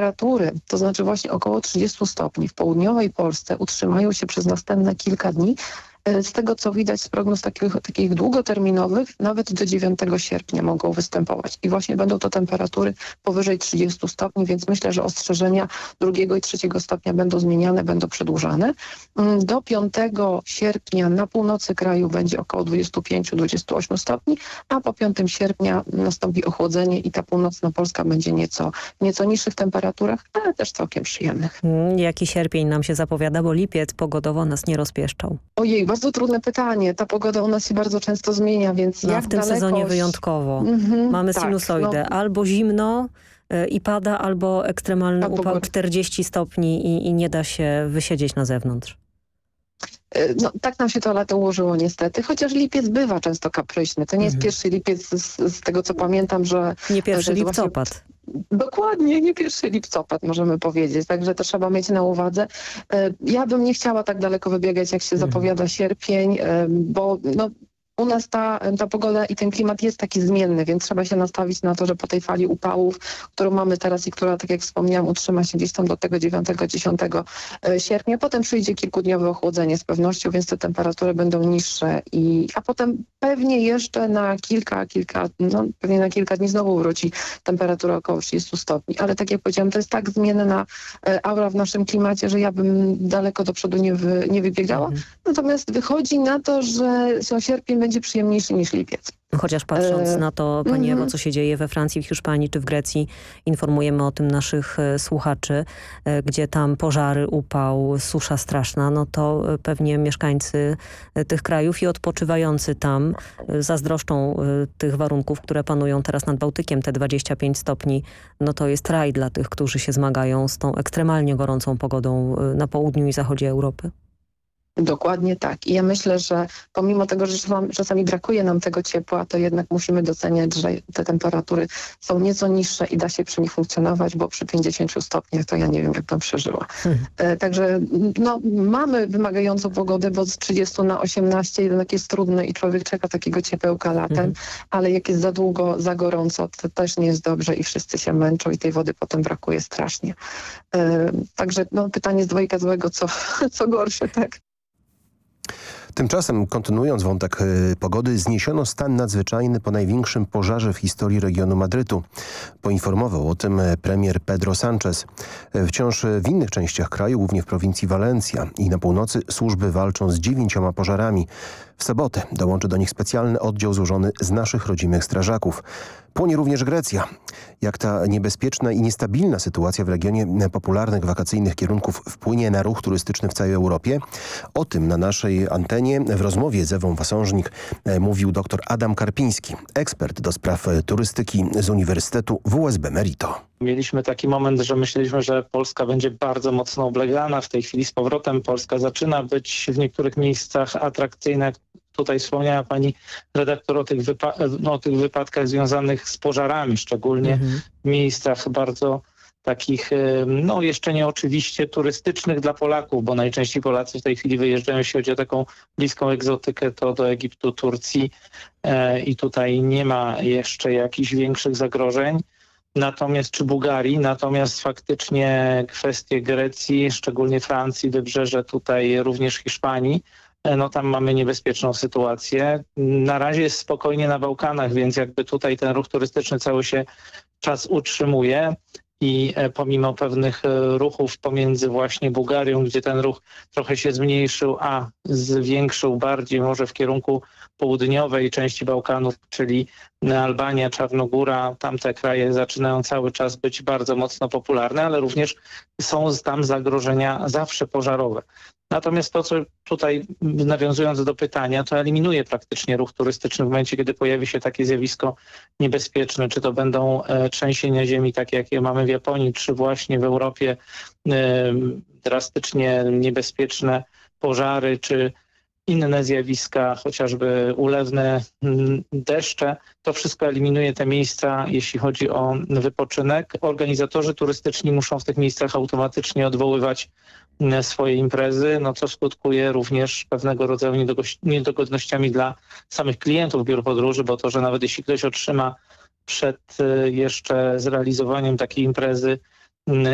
temperatury, to znaczy właśnie około 30 stopni w południowej Polsce utrzymają się przez następne kilka dni, z tego, co widać z prognoz takich długoterminowych, nawet do 9 sierpnia mogą występować. I właśnie będą to temperatury powyżej 30 stopni, więc myślę, że ostrzeżenia 2 i 3 stopnia będą zmieniane, będą przedłużane. Do 5 sierpnia na północy kraju będzie około 25-28 stopni, a po 5 sierpnia nastąpi ochłodzenie i ta północna Polska będzie nieco niższych temperaturach, ale też całkiem przyjemnych. Jaki sierpień nam się zapowiada, bo lipiec pogodowo nas nie rozpieszczał. Ojej, bardzo trudne pytanie. Ta pogoda u nas się bardzo często zmienia, więc jak w tym sezonie wyjątkowo. Mamy sinusoidę. Albo zimno i pada, albo ekstremalny upał 40 stopni i nie da się wysiedzieć na zewnątrz. No, tak nam się to lato ułożyło niestety, chociaż lipiec bywa często kapryśny. To nie jest pierwszy lipiec z tego, co pamiętam, że... Nie pierwszy lipcopad. Dokładnie, nie pierwszy lipcopad możemy powiedzieć, także to trzeba mieć na uwadze. Ja bym nie chciała tak daleko wybiegać, jak się zapowiada sierpień, bo u nas ta pogoda i ten klimat jest taki zmienny, więc trzeba się nastawić na to, że po tej fali upałów, którą mamy teraz i która, tak jak wspomniałam, utrzyma się gdzieś tam do tego 9-10 sierpnia. Potem przyjdzie kilkudniowe ochłodzenie z pewnością, więc te temperatury będą niższe. A potem pewnie jeszcze pewnie na kilka dni znowu wróci temperatura około 30 stopni. Ale tak jak powiedziałam, to jest tak zmienna aura w naszym klimacie, że ja bym daleko do przodu nie wybiegała. Natomiast wychodzi na to, że sierpień będzie przyjemniejszy niż lipiec. Chociaż patrząc na to, Pani Ewo, co się dzieje we Francji, w Hiszpanii czy w Grecji, informujemy o tym naszych słuchaczy, gdzie tam pożary, upał, susza straszna, no to pewnie mieszkańcy tych krajów i odpoczywający tam zazdroszczą tych warunków, które panują teraz nad Bałtykiem. Te 25 stopni, no to jest raj dla tych, którzy się zmagają z tą ekstremalnie gorącą pogodą na południu i zachodzie Europy. Dokładnie tak. I ja myślę, że pomimo tego, że czasami brakuje nam tego ciepła, to jednak musimy doceniać, że te temperatury są nieco niższe i da się przy nich funkcjonować, bo przy 50 stopniach to ja nie wiem, jak bym przeżyła. Także mamy wymagającą pogodę, bo z 30 na 18 jednak jest trudne i człowiek czeka takiego ciepełka latem, ale jak jest za długo, za gorąco, to też nie jest dobrze i wszyscy się męczą i tej wody potem brakuje strasznie. Także pytanie z dwojga złego, co gorsze, tak? Tymczasem, kontynuując wątek pogody, zniesiono stan nadzwyczajny po największym pożarze w historii regionu Madrytu. Poinformował o tym premier Pedro Sánchez. Wciąż w innych częściach kraju, głównie w prowincji Walencja i na północy, służby walczą z 9 pożarami. W sobotę dołączy do nich specjalny oddział złożony z naszych rodzimych strażaków. Płonie również Grecja. Jak ta niebezpieczna i niestabilna sytuacja w regionie popularnych wakacyjnych kierunków wpłynie na ruch turystyczny w całej Europie? O tym na naszej antenie w rozmowie z Ewą Wasążnik mówił dr Adam Karpiński, ekspert do spraw turystyki z Uniwersytetu WSB Merito. Mieliśmy taki moment, że myśleliśmy, że Polska będzie bardzo mocno oblegana. W tej chwili z powrotem Polska zaczyna być w niektórych miejscach atrakcyjna. Tutaj wspomniała pani redaktor o tych wypadkach związanych z pożarami, szczególnie w miejscach bardzo takich, jeszcze nieoczywiście turystycznych dla Polaków, bo najczęściej Polacy w tej chwili wyjeżdżają, jeśli chodzi o taką bliską egzotykę, to do Egiptu, Turcji i tutaj nie ma jeszcze jakichś większych zagrożeń. Czy Bułgarii, natomiast faktycznie kwestie Grecji, szczególnie Francji, wybrzeże tutaj również Hiszpanii, tam mamy niebezpieczną sytuację. Na razie jest spokojnie na Bałkanach, więc jakby tutaj ten ruch turystyczny cały się czas utrzymuje i pomimo pewnych ruchów pomiędzy właśnie Bułgarią, gdzie ten ruch trochę się zmniejszył, a zwiększył bardziej może w kierunku południowej części Bałkanów, czyli Albania, Czarnogóra, tamte kraje zaczynają cały czas być bardzo mocno popularne, ale również są tam zagrożenia zawsze pożarowe. Natomiast to, co tutaj nawiązując do pytania, to eliminuje praktycznie ruch turystyczny w momencie, kiedy pojawi się takie zjawisko niebezpieczne, czy to będą trzęsienia ziemi, takie jakie mamy w Japonii, czy właśnie w Europie drastycznie niebezpieczne pożary, czy inne zjawiska, chociażby ulewne deszcze. To wszystko eliminuje te miejsca, jeśli chodzi o wypoczynek. Organizatorzy turystyczni muszą w tych miejscach automatycznie odwoływać swoje imprezy, co skutkuje również pewnego rodzaju niedogodnościami dla samych klientów biur podróży, bo to, że nawet jeśli ktoś otrzyma przed jeszcze zrealizowaniem takiej imprezy